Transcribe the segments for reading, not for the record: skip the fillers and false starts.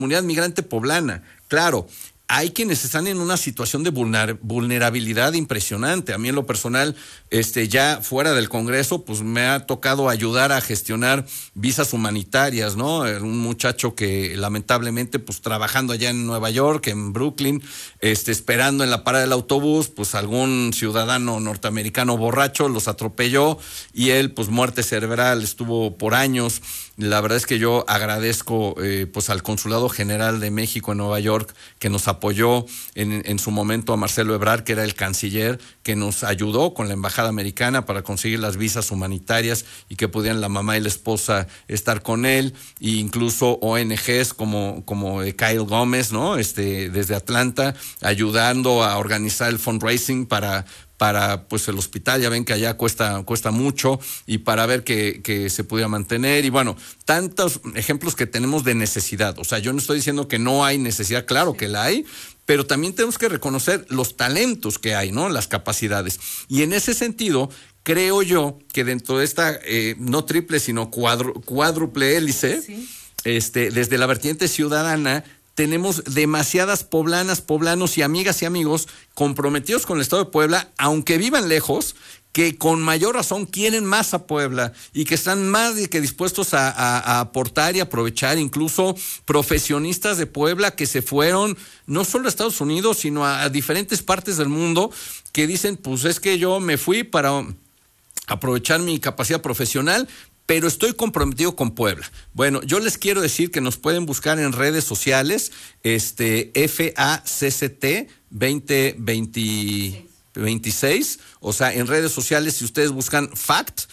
comunidad migrante poblana. Claro, hay quienes están en una situación de vulnerabilidad impresionante. A mí en lo personal, ya fuera del Congreso, pues me ha tocado ayudar a gestionar visas humanitarias, ¿no? Un muchacho que lamentablemente, pues trabajando allá en Nueva York, en Brooklyn, esperando en la parada del autobús, pues algún ciudadano norteamericano borracho los atropelló y él, pues muerte cerebral, estuvo por años. La verdad es que yo agradezco pues al Consulado General de México en Nueva York, que nos apoyó en su momento, a Marcelo Ebrard, que era el canciller, que nos ayudó con la embajada americana para conseguir las visas humanitarias y que pudieran la mamá y la esposa estar con él, e incluso ONGs como Kyle Gómez, ¿no? Desde Atlanta, ayudando a organizar el fundraising para pues el hospital. Ya ven que allá cuesta mucho, y para ver que se pudiera mantener. Y bueno, tantos ejemplos que tenemos de necesidad. O sea, yo no estoy diciendo que no hay necesidad, claro que la hay, pero también tenemos que reconocer los talentos que hay, ¿no? Las capacidades. Y en ese sentido, creo yo que dentro de esta, no triple, sino cuádruple hélice, sí, desde la vertiente ciudadana, tenemos demasiadas poblanas, poblanos y amigas y amigos comprometidos con el Estado de Puebla, aunque vivan lejos, que con mayor razón quieren más a Puebla y que están más que dispuestos a aportar y aprovechar, incluso profesionistas de Puebla que se fueron no solo a Estados Unidos, sino a diferentes partes del mundo, que dicen, pues es que yo me fui para aprovechar mi capacidad profesional, pero estoy comprometido con Puebla. Bueno, yo les quiero decir que nos pueden buscar en redes sociales, FACCT 2026, o sea, en redes sociales, si ustedes buscan FACT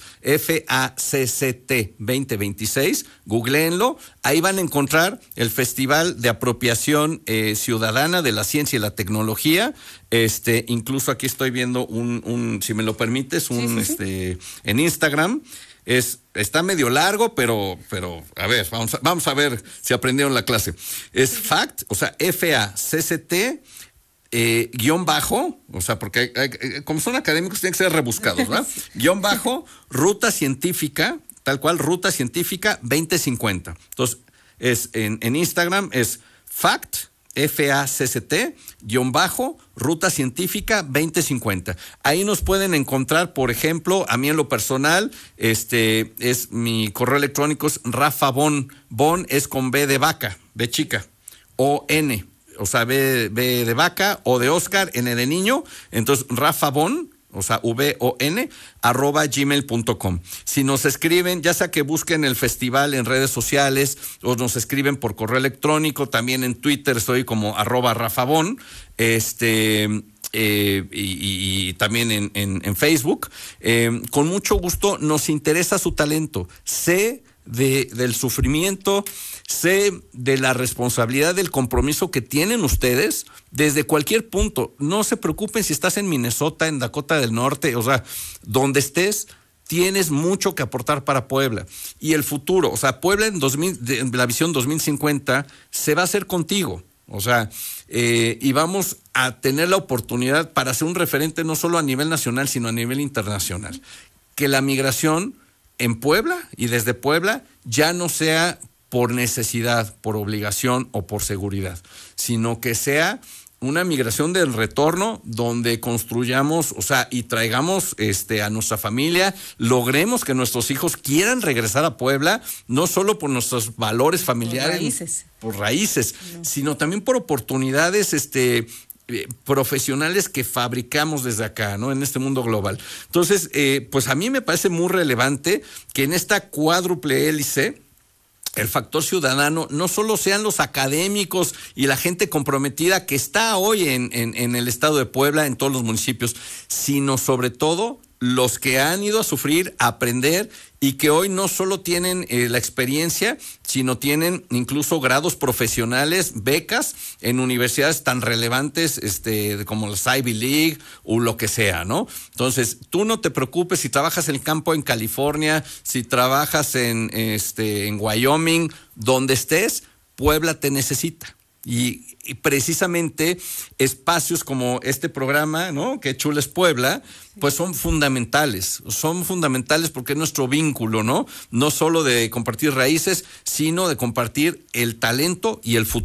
2026, googleenlo, ahí van a encontrar el Festival de Apropiación Ciudadana de la Ciencia y la Tecnología. Incluso aquí estoy viendo si me lo permites, sí. En Instagram. Está medio largo, pero a ver, vamos a ver si aprendieron la clase. Es FACT, o sea, FACCT, guión bajo, o sea, porque como son académicos tienen que ser rebuscados, ¿verdad? Guión bajo, ruta científica, tal cual, ruta científica 2050. Entonces, en Instagram es FACT, FACCT, guión bajo, Ruta Científica 2050. Ahí nos pueden encontrar, por ejemplo, a mí en lo personal, es mi correo electrónico es Rafa Bon. Bon es con B de vaca, B chica, O-N, o sea, B de vaca, O de Oscar, N de niño. Entonces, Rafa Bon, o sea, VON, @gmail.com. Si nos escriben, ya sea que busquen el festival en redes sociales o nos escriben por correo electrónico, también en Twitter estoy como @RafaBon, y también en Facebook. Con mucho gusto, nos interesa su talento. Sé del sufrimiento, sé de la responsabilidad, del compromiso que tienen ustedes desde cualquier punto. No se preocupen si estás en Minnesota, en Dakota del Norte, o sea, donde estés, tienes mucho que aportar para Puebla. Y el futuro, o sea, Puebla en la visión 2050 se va a hacer contigo. O sea, y vamos a tener la oportunidad para ser un referente no solo a nivel nacional, sino a nivel internacional. Que la migración en Puebla y desde Puebla ya no sea por necesidad, por obligación o por seguridad, sino que sea una migración del retorno donde construyamos, o sea, y traigamos a nuestra familia, logremos que nuestros hijos quieran regresar a Puebla, no solo por nuestros valores familiares, por raíces, no, sino también por oportunidades profesionales que fabricamos desde acá, ¿no? En este mundo global. Entonces, pues a mí me parece muy relevante que en esta cuádruple hélice el factor ciudadano no solo sean los académicos y la gente comprometida que está hoy en el estado de Puebla, en todos los municipios, sino sobre todo los que han ido a sufrir, a aprender y que hoy no solo tienen la experiencia, sino tienen incluso grados profesionales, becas en universidades tan relevantes como la Ivy League o lo que sea, ¿no? Entonces, tú no te preocupes si trabajas en el campo en California, si trabajas en Wyoming, donde estés, Puebla te necesita. Y precisamente espacios como este programa, ¿no? Que Chula es Puebla, pues son fundamentales porque es nuestro vínculo, ¿no? No solo de compartir raíces, sino de compartir el talento y el futuro.